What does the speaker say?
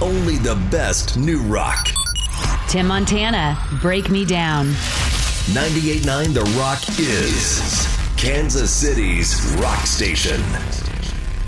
only the best new rock. Tim Montana, Break Me Down. 98.9 The Rock is Kansas City's rock station.